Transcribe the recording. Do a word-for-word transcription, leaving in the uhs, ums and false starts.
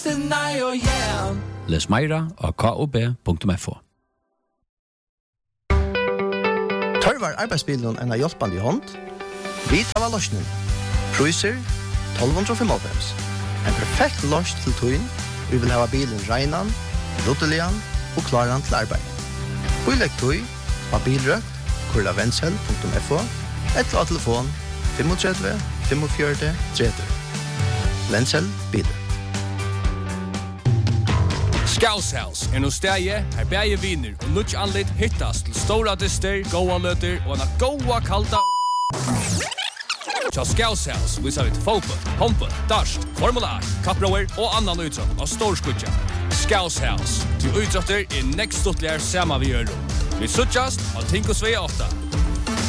Kristina och yeah. Les meira av k o b punkt f o. Tørvar arbeidsbilen en av hjelpende i hånd. Vi tar løsning. Cruiser tolv fem fem. En perfekt løs til tøyen. Vi vil ha bilen regnan, rottelian og klaran til arbeid. Bilegg tøy av bilrøkt, kurla vensel punkt f o, eller av telefon tre fem fem fire tre tre. Vensel bil. Scouse er no stedje her bæje viner og nudge anlit hittast til stora dyster, goa løter og en goa kalda Tja Scouse House visar vi til fotboll, håndboll, darst, formular, kapprover og annan utråd av storskudja. Scouse House, til utrådter i nekst stortligere sama vi gjør. Vi suttjast og tinkos vi ofta.